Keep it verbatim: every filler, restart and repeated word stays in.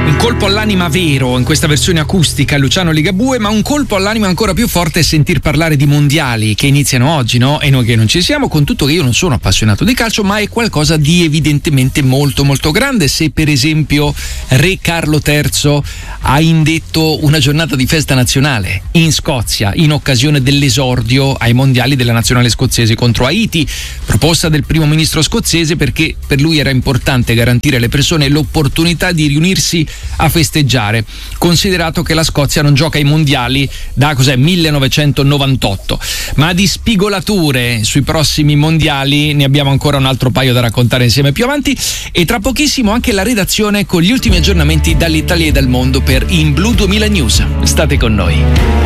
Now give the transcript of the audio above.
Un colpo all'anima vero in questa versione acustica Luciano Ligabue, ma un colpo all'anima ancora più forte è sentir parlare di mondiali che iniziano oggi, no? E noi che non ci siamo, con tutto che io non sono appassionato di calcio, ma è qualcosa di evidentemente molto molto grande. Se per esempio Re Carlo terzo ha indetto una giornata di festa nazionale in Scozia in occasione dell'esordio ai mondiali della nazionale scozzese contro Haiti, proposta del primo ministro scozzese perché per lui era importante garantire alle persone l'opportunità di riunirsi a festeggiare, considerato che la Scozia non gioca ai mondiali da cos'è millenovecentonovantotto. Ma di spigolature sui prossimi mondiali ne abbiamo ancora un altro paio da raccontare insieme più avanti, e tra pochissimo anche la redazione con gli ultimi aggiornamenti dall'Italia e dal mondo per In Blu duemila News. State con noi.